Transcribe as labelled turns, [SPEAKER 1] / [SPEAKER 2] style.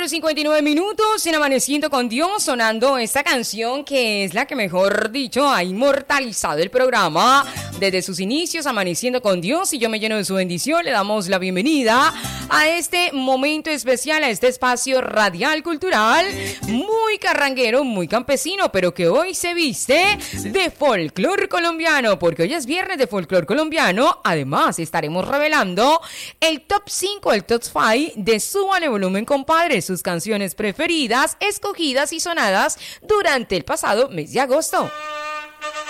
[SPEAKER 1] 4:59 en Amaneciendo con Dios, sonando esta canción que es la que, mejor dicho, ha inmortalizado el programa desde sus inicios, Amaneciendo con Dios, y yo me lleno de su bendición. Le damos la bienvenida a este momento especial, a este espacio radial cultural, muy carranguero, muy campesino, pero que hoy se viste de folclor colombiano, porque hoy es viernes de folclor colombiano. Además, estaremos revelando el top 5, el top 5 de Súbale Volumen, compadre, sus canciones preferidas, escogidas y sonadas durante el pasado mes de agosto.